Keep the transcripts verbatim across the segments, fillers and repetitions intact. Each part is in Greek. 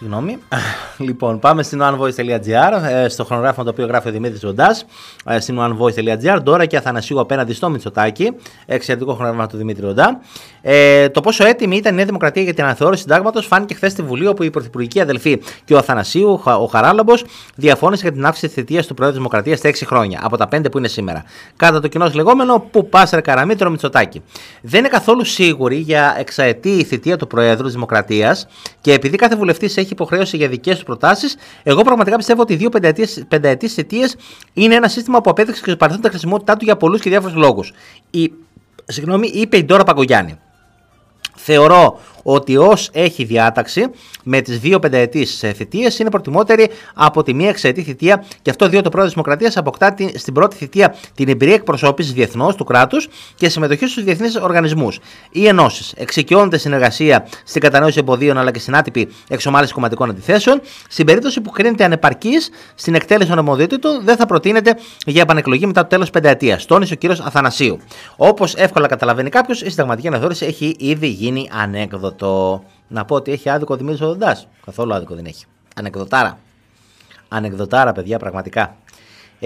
Συγγνώμη. Λοιπόν, πάμε στην onevoice τελεία gr, στο χρονογράφημα το οποίο γράφει ο Δημήτρης Ζωντάς, στην onevoice τελεία gr, Ντόρα και Αθανασίου απέναντι στο Μητσοτάκη. Εξαιρετικό χρονογράφημα του Δημήτρη Ζωντά. Ε, το πόσο έτοιμη ήταν η Νέα Δημοκρατία για την αναθεώρηση συντάγματος φάνηκε χθες στη Βουλή, όπου η πρωθυπουργική αδελφή και ο Αθανασίου, ο Χαράλαμπος, διαφώνησε για την αύξηση της θητείας του Προέδρου της Δημοκρατίας στα έξι χρόνια, από τα πέντε που είναι σήμερα. Κατά το κοινώς λεγόμενο που πάσερ καραμίτρο Μητσοτάκη. Δεν είναι καθόλου σίγουρη για εξαετή θητεία του Προέδρου της Δημοκρατίας και επειδή κάθε βουλευτής έχει υποχρέωση για δικές του προτάσεις, εγώ πραγματικά πιστεύω ότι οι δύο πενταετής θητείες είναι ένα σύστημα που απέδειξε και στο παρελθόν τη χρησιμότητά του για πολλούς και διάφορους λόγους. Η, συγγνώμη, είπε η Ντόρα Παγκογιάννη. Θεωρώ ότι ως έχει διάταξη με τις δύο πενταετής θητείες είναι προτιμότερη από τη μία εξαετή θητεία, και αυτό διότι ο πρόεδρος της Δημοκρατίας αποκτά την, στην πρώτη θητεία την εμπειρία εκπροσώπησης διεθνώς του κράτους και συμμετοχή στους διεθνείς οργανισμούς ή ενώσεις. Εξοικειώνεται συνεργασία στην κατανόηση εμποδίων αλλά και στην άτυπη εξομάλυνση κομματικών αντιθέσεων. Στην περίπτωση που κρίνεται ανεπαρκής στην εκτέλεση των αρμοδιοτήτων, δεν θα προτείνεται για επανεκλογή μετά το τέλος πενταετίας. Τόνισε ο κύριος Αθανασίου. Όπως εύκολα καταλαβαίνει κάποιος, η συνταγματική αναθεώρηση έχει ήδη γίνει ανέκδοτο. Το... Να πω ότι έχει άδικο ο Δημήτρης Ζωντάς. Καθόλου άδικο δεν έχει. Ανεκδοτάρα. Ανεκδοτάρα, παιδιά, πραγματικά. Ε...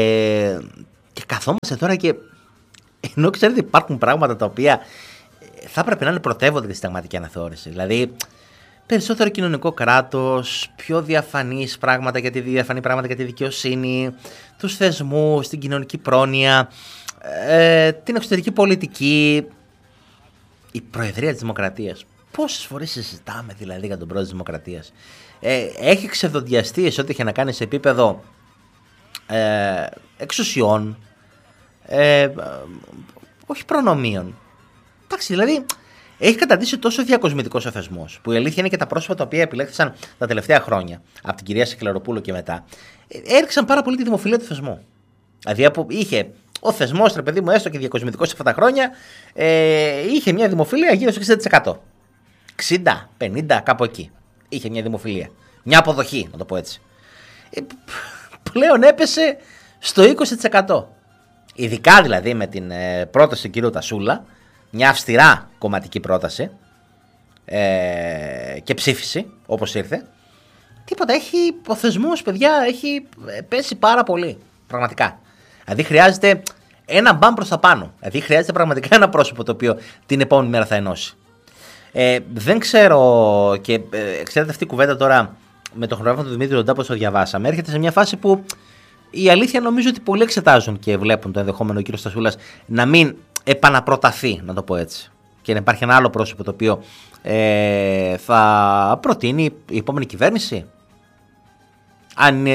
Και καθόμαστε τώρα και ενώ ξέρετε υπάρχουν πράγματα τα οποία θα έπρεπε να είναι πρωτεύοντα τη συνταγματική αναθεώρηση. Δηλαδή, περισσότερο κοινωνικό κράτος, πιο διαφανής πράγματα για τη, διαφανή πράγματα για τη δικαιοσύνη, τους θεσμούς, την κοινωνική πρόνοια, ε, την εξωτερική πολιτική. Η Προεδρία της Δημοκρατίας. Πόσες φορές συζητάμε δηλαδή για τον Πρόεδρο της Δημοκρατίας. Ε, έχει ξεδοντιαστεί σε ό,τι έχει να κάνει σε επίπεδο ε, εξουσιών, ε, ε, όχι προνομίων. Εντάξει, δηλαδή έχει καταντήσει τόσο διακοσμητικός ο θεσμός, που η αλήθεια είναι και τα πρόσωπα τα οποία επιλέχθησαν τα τελευταία χρόνια, από την κυρία Σεκελαροπούλου και μετά, ε, έριξαν πάρα πολύ τη δημοφιλία του θεσμού. Δηλαδή από, είχε. Ο θεσμός, ρε παιδί μου, έστω και διακοσμητικός αυτά τα χρόνια, ε, είχε μια δημοφιλία γύρω στο εξήντα τοις εκατό. εξήντα, πενήντα, κάπου εκεί. Είχε μια δημοφιλία. Μια αποδοχή, να το πω έτσι. Ε, πλέον έπεσε στο είκοσι τοις εκατό. Ειδικά δηλαδή με την ε, πρόταση του κυρίου Τασούλα, μια αυστηρά κομματική πρόταση ε, και ψήφιση, όπως ήρθε. Τίποτα, έχει, ο θεσμός, παιδιά, έχει πέσει πάρα πολύ. Πραγματικά. Δηλαδή χρειάζεται ένα μπαμ προς τα πάνω. Δηλαδή χρειάζεται πραγματικά ένα πρόσωπο το οποίο την επόμενη μέρα θα ενώσει. Ε, δεν ξέρω, και ε, ξέρετε αυτή η κουβέντα τώρα με το χρονογράφημα του Δημήτρη Ζωντά, πώς το διαβάσαμε, έρχεται σε μια φάση που η αλήθεια νομίζω ότι πολλοί εξετάζουν και βλέπουν το ενδεχόμενο ο κύριος Στασούλας να μην επαναπροταθεί, να το πω έτσι. Και να υπάρχει ένα άλλο πρόσωπο το οποίο ε, θα προτείνει η επόμενη κυβέρνηση. Αν